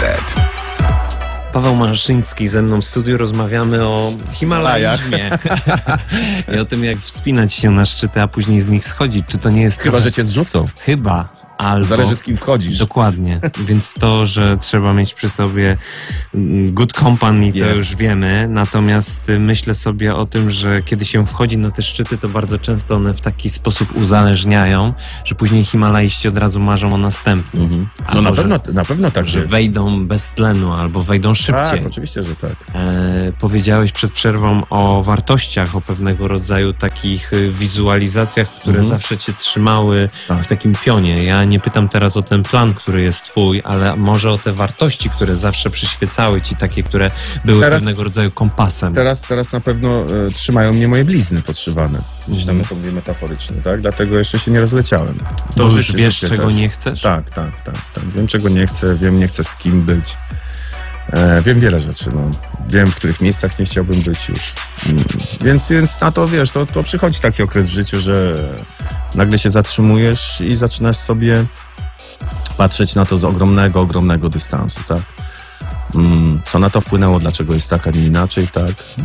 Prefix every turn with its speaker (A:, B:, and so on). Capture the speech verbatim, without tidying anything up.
A: Z.
B: Paweł Maszyński ze mną w studiu, rozmawiamy o Himalajzmie i o tym, jak wspinać się na szczyty, a później z nich schodzić. Czy to nie jest
C: Chyba,
B: trochę...
C: że cię zrzucą.
B: Chyba. Albo...
C: Zależy, z kim wchodzisz.
B: Dokładnie. Więc to, że trzeba mieć przy sobie good company, to
C: Yeah.
B: już wiemy. Natomiast myślę sobie o tym, że kiedy się wchodzi na te szczyty, to bardzo często one w taki sposób uzależniają, że później Himalaiści od razu marzą o następnym.
C: Mhm. No
B: Albo,
C: na
B: że-
C: pewno, na pewno tak
B: Że
C: jest.
B: wejdą bez tlenu albo wejdą szybciej.
C: Tak, oczywiście, że tak.
B: E, powiedziałeś przed przerwą o wartościach, o pewnego rodzaju takich y, wizualizacjach, które
C: Mhm.
B: zawsze cię trzymały
C: Tak.
B: w takim pionie. Ja nie pytam teraz o ten plan, który jest twój, ale może o te wartości, które zawsze przyświecały ci, takie, które były
C: Teraz-
B: pewnego rodzaju kompasem.
C: Teraz, teraz na pewno e, trzymają mnie moje blizny podszywane. Gdzieś tam
B: Mhm.
C: ja to mówię metaforycznie, tak? Dlatego jeszcze się nie rozleciałem.
B: Bo już
C: życie
B: wiesz,
C: życie
B: czego
C: też.
B: nie chcesz?
C: Tak, tak, tak, tak. Wiem, czego nie chcę, wiem, nie chcę z kim być. E, wiem wiele rzeczy, no. Wiem, w których miejscach nie chciałbym być już. Mm. Więc, więc na to, wiesz, to, to przychodzi taki okres w życiu, że nagle się zatrzymujesz i zaczynasz sobie patrzeć na to z ogromnego, ogromnego dystansu, tak? Mm. Co na to wpłynęło, dlaczego jest tak, a nie inaczej, tak?